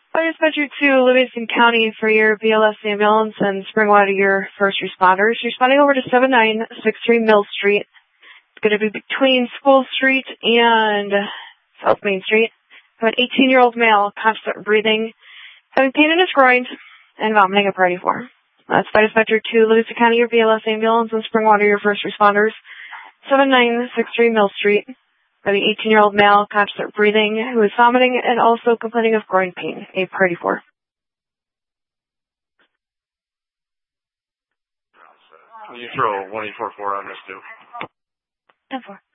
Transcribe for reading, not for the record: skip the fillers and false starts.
I dispatcher to Livingston County for your BLS ambulance and Springwater, your first responders. Responding over to 7963 Mill Street. It's going to be between School Street and South Main Street. An 18-year-old male, constant breathing, having pain in his groin, and vomiting at Priority 4. That's by dispatcher to Livingston County, your BLS ambulance and Springwater, your first responders. 7963 Mill Street. By the 18-year-old male, constant breathing, who is vomiting and also complaining of groin pain. A Priority 4. Can you throw 1844 on this too? 10-4.